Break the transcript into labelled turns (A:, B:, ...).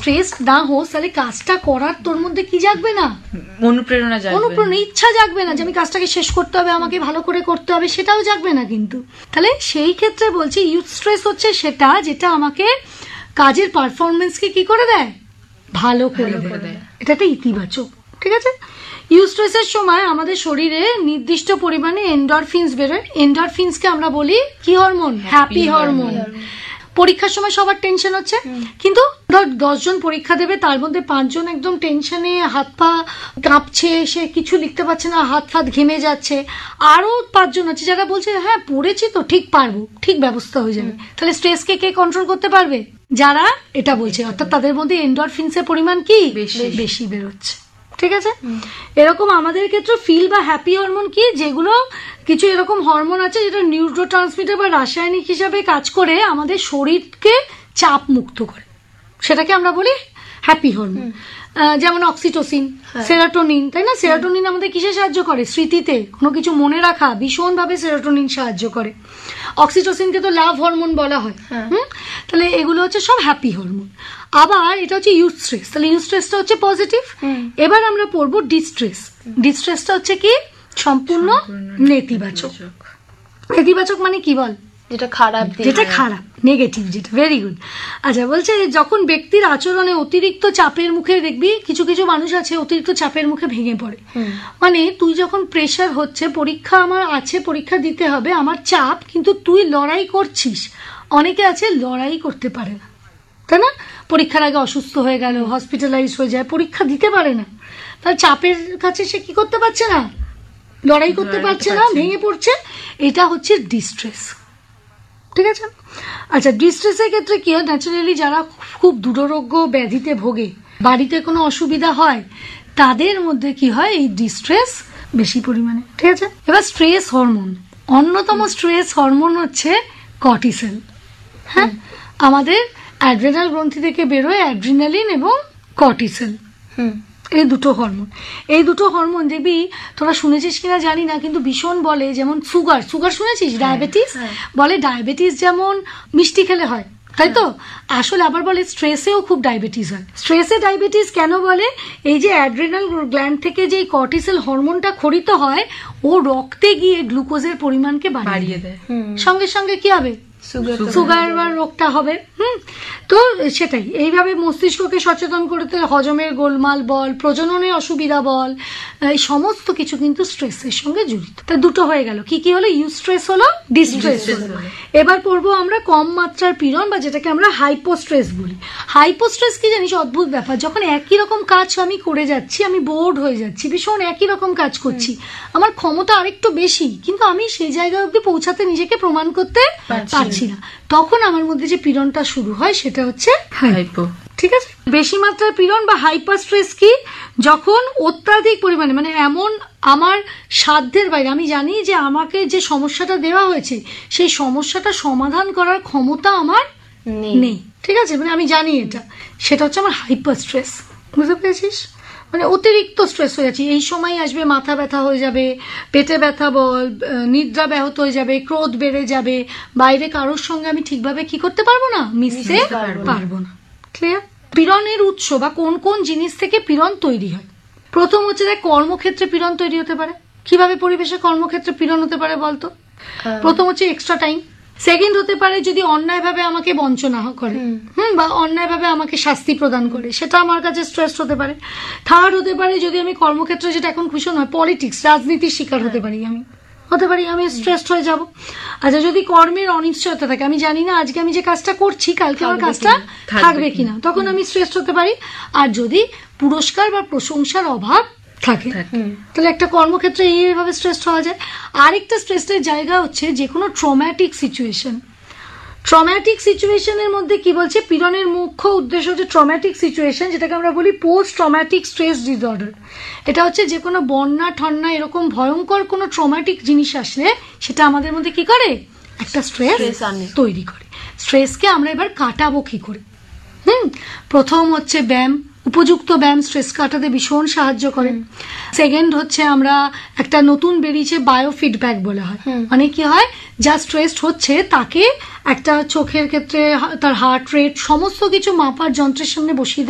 A: Stress না হোস তাহলে কাজটা করার তোর মধ্যে কি জাগবে না,
B: অনুপ্রেরণা,
A: ইচ্ছা জাগবে না যে আমি কাজটাকে শেষ করতে হবে, আমাকে ভালো করে করতে হবে, সেটাও জাগবে না কিন্তু। তাহলে সেই ক্ষেত্রে বলছি ইউথ স্ট্রেস হচ্ছে সেটা যেটা আমাকে কাজের পারফরমেন্সকে কি করে দেয়, ভালো করে দেয়। এটা একটা ইতিবাচক, ঠিক আছে। ইউথ স্ট্রেসের সময় আমাদের শরীরে নির্দিষ্ট পরিমাণে এন্ডরফিনস বেরোয়। এন্ডরফিনসকে আমরা বলি কি হরমোন, হ্যাপি হরমোন। পরীক্ষার সময় সবার টেনশন হচ্ছে, কিন্তু ধর 10 জন পরীক্ষা দেবে, তার মধ্যে 5 জন একদম টেনশনে হাত পা কাঁপছে, সে কিছু লিখতে পারছে না, হাত ফাত ঘেমে যাচ্ছে। আরো 5 জন আছে যারা বলছে হ্যাঁ পড়েছি তো, ঠিক পারবো, ঠিক ব্যবস্থা হয়ে যাবে। তাহলে স্ট্রেসকে কে কন্ট্রোল করতে পারবে? যারা এটা বলছে, অর্থাৎ তাদের মধ্যে এন্ডরফিনসের পরিমাণ কি বেশি বেরোচ্ছে, ঠিক আছে। এরকম আমাদের ক্ষেত্রে ফিল বা হ্যাপি হরমোন কি, যেগুলো কিছু এরকম হরমোন আছে যেটা নিউরোট্রান্সমিটার বা রাসায়নিক হিসাবে কাজ করে আমাদের শরীরকে চাপ মুক্ত করে, সেটাকে আমরা বলি হ্যাপি হরমোন। যেমন অক্সিটোসিন, সেরোটোনিন, তাই না? সেরোটোনিন আমাদের কিসে সাহায্য করে? স্মৃতিতে, কোনো কিছু মনে রাখা, ভীষণ ভাবে সেরোটোনিন সাহায্য করে। অক্সিটোসিনকে তো লাভ হরমোন বলা হয়। তাহলে এগুলো হচ্ছে সব হ্যাপি হরমোন। আবার এটা হচ্ছে ইউথ স্ট্রেস, তাহলে ইউথ স্ট্রেসটা হচ্ছে পজিটিভ। এবার আমরা পড়বো ডিস্ট্রেস। ডিস্ট্রেসটা হচ্ছে কি, সম্পূর্ণ নেতিবাচক। নেতিবাচক মানে কি বল?
C: যেটা খারাপ,
A: নেগেটিভ, যেটা। Very good. আচ্ছা, বলছে যখন ব্যক্তির আচরণে অতিরিক্ত চাপের মুখে, দেখবি কিছু কিছু মানুষ আছে অতিরিক্ত চাপের মুখে ভেঙে পড়ে। মানে তুই যখন প্রেশার হচ্ছে, পরীক্ষা আমার আছে, পরীক্ষা দিতে হবে, আমার চাপ, কিন্তু তুই লড়াই করছিস। অনেকে আছে লড়াই করতে পারে না, তাই না? পরীক্ষার আগে অসুস্থ হয়ে গেল, হসপিটালাইজ হয়ে যায়, পরীক্ষা দিতে পারে না। তার চাপের কাছে সে কি করতে পারছে না, লড়াই করতে পারছে না, ভেঙে পড়ছে। এটা হচ্ছে ডিস্ট্রেস, ঠিক আছে। আচ্ছা, ডিস্ট্রেসের ক্ষেত্রে কি হয়, ন্যাচারালি যারা খুব দুরারোগ্য ব্যাধিতে ভোগে, বাড়িতে কোনো অসুবিধা হয়, তাদের মধ্যে কি হয়, এই ডিস্ট্রেস বেশি পরিমাণে, ঠিক আছে। এবার স্ট্রেস হরমোন, অন্যতম স্ট্রেস হরমোন হচ্ছে কর্টিসল। হ্যাঁ, আমাদের অ্যাড্রেনাল গ্রন্থি থেকে বেরোয় অ্যাড্রিনালিন এবং কর্টিসল, এই দুটো হরমোন। এই দুটো হরমোন দেখবি, তোরা শুনেছিস কিনা জানি না, কিন্তু ভীষণ বলে, যেমন সুগার শুনেছিস, ডায়াবেটিস, বলে ডায়াবেটিস যেমন মিষ্টি খেলে হয়, তাই তো? আসলে আবার বলে স্ট্রেসেও খুব ডায়াবেটিস হয়। স্ট্রেসে ডায়াবেটিস কেন বলে? এই যে অ্যাড্রিনাল গ্ল্যান্ড থেকে যে কর্টিসল হরমোনটা খরিত হয়, ও রক্তে গিয়ে গ্লুকোজের পরিমাণকে বাড়িয়ে দেয়, সঙ্গে সঙ্গে কি হবে, সুগার বা রোগটা হবে। তো সেটাই, এইভাবে মস্তিষ্ককে সচেতন করতে, হজমের গোলমাল বল, প্রজননের অসুবিধা বল, এই সমস্ত কিছু কিন্তু স্ট্রেসের সঙ্গে জড়িত। তা দুটো হয়ে গেল, কি কি হলো, ইউস্ট্রেস হলো, ডিস্ট্রেস হলো। এবার পড়বো আমরা কম মাত্রার পীড়ন, বা যেটাকে আমরা হাইপোস্ট্রেস বলি। হাইপোস্ট্রেস কি জানিস, অদ্ভুত ব্যাপার, যখন একই রকম কাজ আমি করে যাচ্ছি, আমি বোর্ড হয়ে যাচ্ছি, ভীষণ একই রকম কাজ করছি, আমার ক্ষমতা আরেকটু বেশি, কিন্তু আমি সেই জায়গায় অব্দি পৌঁছাতে নিজেকে প্রমাণ করতে পারছি না, তখন আমার মধ্যে যে পীড়নটা শুরু হয় সেটা হচ্ছে হাইপো, ঠিক আছে। বেশি মাত্রার পীড়ন বা হাইপার স্ট্রেস কি, যখন অত্যাধিক পরিমাণে, মানে এমন আমার সাধ্যের বাইরে, আমি জানি যে আমাকে যে সমস্যাটা দেওয়া হয়েছে সেই সমস্যাটা সমাধান করার ক্ষমতা আমার নেই, ঠিক আছে, মানে আমি জানি এটা, সেটা হচ্ছে আমার হাইপার স্ট্রেস। বুঝতে পেরেছিস? মানে অতিরিক্ত স্ট্রেস হয়ে যাচ্ছে, এই সময় আসবে মাথা ব্যথা হয়ে যাবে, পেটে ব্যথা বল, নিদ্রা ব্যাহত হয়ে যাবে, ক্রোধ বেড়ে যাবে, বাইরে কারোর সঙ্গে আমি ঠিকভাবে কি করতে পারবো না, মিশতে পারবো না। ক্লিয়ার? পীড়নের উৎস বা কোন কোন জিনিস থেকে পীড়ন তৈরি হয়। প্রথম হচ্ছে দেখ, কর্মক্ষেত্রে পীড়ন তৈরি হতে পারে। কিভাবে পরিবেশে কর্মক্ষেত্রে পীড়ন হতে পারে বলতো? প্রথম হচ্ছে এক্সট্রা টাইম। সেকেন্ড হতে পারে যদি অন্যায়ভাবে আমাকে বঞ্চনা করে, বা অন্যায়ভাবে আমাকে শাস্তি প্রদান করে, সেটা আমার কাছে স্ট্রেস হতে পারে। থার্ড হতে পারে যদি আমি কর্মক্ষেত্রে, যেটা এখন ভীষণ হয়, পলিটিক্স, রাজনীতির শিকার হতে পারি, আমি স্ট্রেসড হয়ে যাব। আচ্ছা, যদি কর্মের অনিশ্চয়তা থাকে, আমি জানি না আজকে আমি যে কাজটা করছি কালকে আমার কাজটা থাকবে কিনা, তখন আমি স্ট্রেসড হতে পারি। আর যদি পুরস্কার বা প্রশংসার অভাব থাকে, তাহলে একটা কর্মক্ষেত্রে এইভাবে স্ট্রেসড হওয়া যায়। আরেকটা স্ট্রেসের জায়গা হচ্ছে যে কোনো ট্রমাটিক সিচুয়েশন। ট্রমাটিক সিচুয়েশনের মধ্যে কি বলছে, পীড়নের মুখ্য উদ্দেশ্য হচ্ছে ট্রমাটিক সিচুয়েশন, যেটাকে আমরা বলি পোস্ট ট্রমাটিক স্ট্রেস ডিসঅর্ডার। এটা হচ্ছে যে কোনো বন্যা ঠন্না এরকম ভয়ঙ্কর কোনো ট্রমাটিক জিনিস আসলে সেটা আমাদের মধ্যে কি করে, একটা স্ট্রেস তৈরি করে। স্ট্রেসকে আমরা এবার কাটাবো কি করে? প্রথম হচ্ছে ব্যায়াম, উপযুক্ত ব্যায়াম স্ট্রেস কাটাতে ভীষণ সাহায্য করে। সেকেন্ড হচ্ছে আমরা একটা নতুন বেরিয়েছে বায়োফিডব্যাক বলা হয়, মানে কি হয়, যা স্ট্রেসড হচ্ছে তাকে একটা চোখের ক্ষেত্রে তার হার্ট রেট সমস্ত কিছু মাপার যন্ত্রের সামনে বসিয়ে